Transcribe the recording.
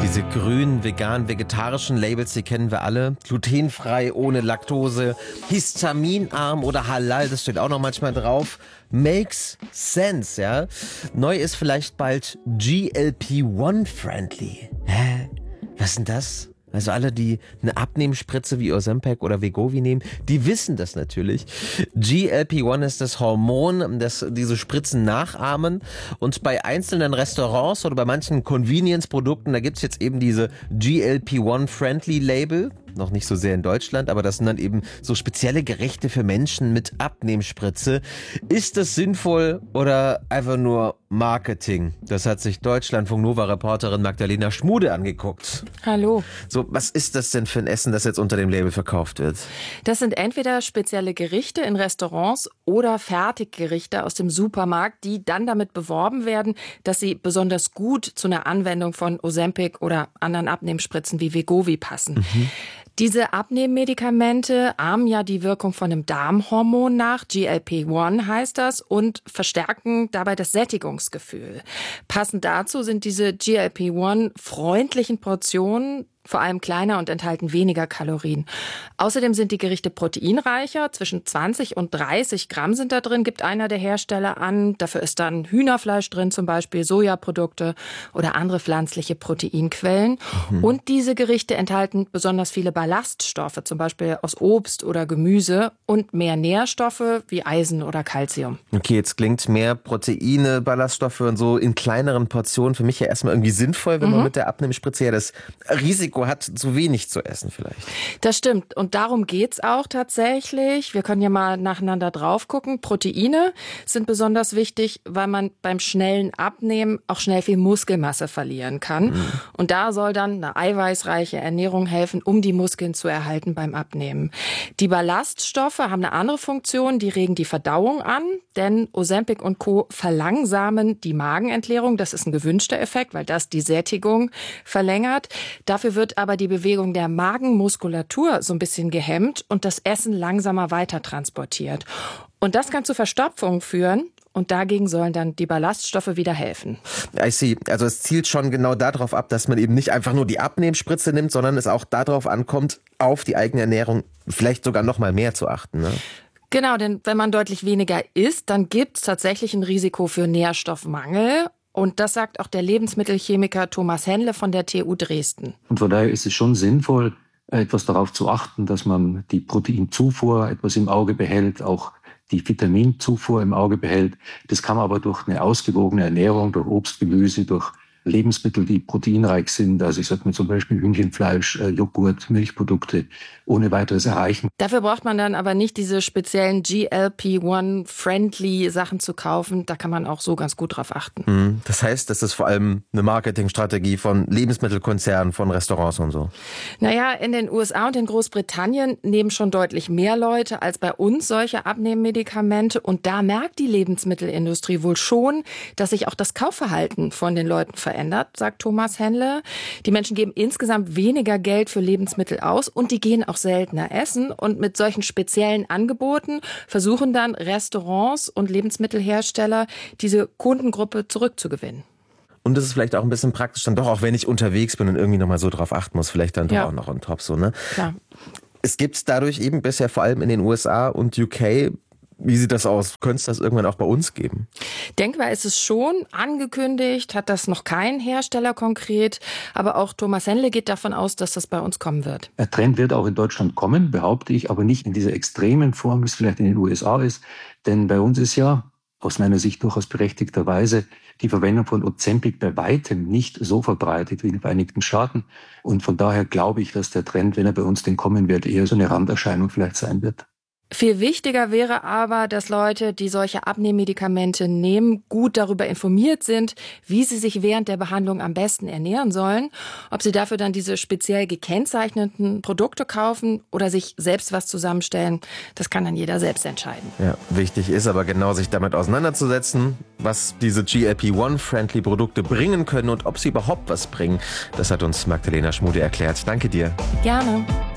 Diese grünen, vegan, vegetarischen Labels, die kennen wir alle. Glutenfrei, ohne Laktose, histaminarm oder halal, das steht auch noch manchmal drauf. Makes sense, ja. Neu ist vielleicht bald GLP-1-friendly. Hä? Was ist denn das? Also alle, die eine Abnehmspritze wie Ozempic oder Wegovy nehmen, die wissen das natürlich. GLP-1 ist das Hormon, das diese Spritzen nachahmen. Und bei einzelnen Restaurants oder bei manchen Convenience-Produkten, da gibt's jetzt eben diese GLP-1-friendly-Label. Noch nicht so sehr in Deutschland, aber das sind dann eben so spezielle Gerichte für Menschen mit Abnehmspritze. Ist das sinnvoll oder einfach nur Marketing? Das hat sich Deutschlandfunk-Nova-Reporterin Magdalena Schmude angeguckt. Hallo. So, was ist das denn für ein Essen, das jetzt unter dem Label verkauft wird? Das sind entweder spezielle Gerichte in Restaurants oder Fertiggerichte aus dem Supermarkt, die dann damit beworben werden, dass sie besonders gut zu einer Anwendung von Ozempic oder anderen Abnehmspritzen wie Wegovy passen. Diese Abnehmmedikamente ahmen ja die Wirkung von einem Darmhormon nach, GLP-1 heißt das, und verstärken dabei das Sättigungsgefühl. Passend dazu sind diese GLP-1-freundlichen Portionen vor allem kleiner und enthalten weniger Kalorien. Außerdem sind die Gerichte proteinreicher. Zwischen 20 und 30 Gramm sind da drin, gibt einer der Hersteller an. Dafür ist dann Hühnerfleisch drin, zum Beispiel Sojaprodukte oder andere pflanzliche Proteinquellen. Und diese Gerichte enthalten besonders viele Ballaststoffe, zum Beispiel aus Obst oder Gemüse, und mehr Nährstoffe wie Eisen oder Calcium. Okay, jetzt klingt mehr Proteine, Ballaststoffe und so in kleineren Portionen für mich ja erstmal irgendwie sinnvoll, wenn man mit der Abnehmspritze ja das Risiko hat, zu wenig zu essen vielleicht. Das stimmt. Und darum geht's auch tatsächlich. Wir können ja mal nacheinander drauf gucken. Proteine sind besonders wichtig, weil man beim schnellen Abnehmen auch schnell viel Muskelmasse verlieren kann. Und da soll dann eine eiweißreiche Ernährung helfen, um die Muskeln zu erhalten beim Abnehmen. Die Ballaststoffe haben eine andere Funktion. Die regen die Verdauung an, denn Ozempic und Co. verlangsamen die Magenentleerung. Das ist ein gewünschter Effekt, weil das die Sättigung verlängert. Dafür wird aber die Bewegung der Magenmuskulatur so ein bisschen gehemmt und das Essen langsamer weiter transportiert. Und das kann zu Verstopfung führen. Und dagegen sollen dann die Ballaststoffe wieder helfen. I see. Also es zielt schon genau darauf ab, dass man eben nicht einfach nur die Abnehmspritze nimmt, sondern es auch darauf ankommt, auf die eigene Ernährung vielleicht sogar noch mal mehr zu achten, ne? Genau, denn wenn man deutlich weniger isst, dann gibt es tatsächlich ein Risiko für Nährstoffmangel. Und das sagt auch der Lebensmittelchemiker Thomas Henle von der TU Dresden. Und von daher ist es schon sinnvoll, etwas darauf zu achten, dass man die Proteinzufuhr etwas im Auge behält, auch die Vitaminzufuhr im Auge behält. Das kann man aber durch eine ausgewogene Ernährung, durch Obst, Gemüse, durch Lebensmittel, die proteinreich sind, also ich sage mal zum Beispiel Hühnchenfleisch, Joghurt, Milchprodukte, ohne weiteres erreichen. Dafür braucht man dann aber nicht diese speziellen GLP-1-friendly Sachen zu kaufen. Da kann man auch so ganz gut drauf achten. Das heißt, das ist vor allem eine Marketingstrategie von Lebensmittelkonzernen, von Restaurants und so. Naja, in den USA und in Großbritannien nehmen schon deutlich mehr Leute als bei uns solche Abnehmmedikamente. Und da merkt die Lebensmittelindustrie wohl schon, dass sich auch das Kaufverhalten von den Leuten verändert, sagt Thomas Henle. Die Menschen geben insgesamt weniger Geld für Lebensmittel aus und die gehen auch seltener essen. Und mit solchen speziellen Angeboten versuchen dann Restaurants und Lebensmittelhersteller, diese Kundengruppe zurückzugewinnen. Und das ist vielleicht auch ein bisschen praktisch dann doch, auch wenn ich unterwegs bin und irgendwie nochmal so drauf achten muss, vielleicht dann doch auch noch on top so, ne? Klar. Es gibt dadurch eben bisher vor allem in den USA und UK. Wie sieht das aus? Könnte es das irgendwann auch bei uns geben? Denkbar ist es schon. Angekündigt hat das noch kein Hersteller konkret. Aber auch Thomas Henle geht davon aus, dass das bei uns kommen wird. Der Trend wird auch in Deutschland kommen, behaupte ich, aber nicht in dieser extremen Form, wie es vielleicht in den USA ist. Denn bei uns ist ja aus meiner Sicht durchaus berechtigterweise die Verwendung von Ozempic bei weitem nicht so verbreitet wie in den Vereinigten Staaten. Und von daher glaube ich, dass der Trend, wenn er bei uns denn kommen wird, eher so eine Randerscheinung vielleicht sein wird. Viel wichtiger wäre aber, dass Leute, die solche Abnehmmedikamente nehmen, gut darüber informiert sind, wie sie sich während der Behandlung am besten ernähren sollen. Ob sie dafür dann diese speziell gekennzeichneten Produkte kaufen oder sich selbst was zusammenstellen, das kann dann jeder selbst entscheiden. Ja, wichtig ist aber genau, sich damit auseinanderzusetzen, was diese GLP-1-friendly Produkte bringen können und ob sie überhaupt was bringen. Das hat uns Magdalena Schmude erklärt. Danke dir. Gerne.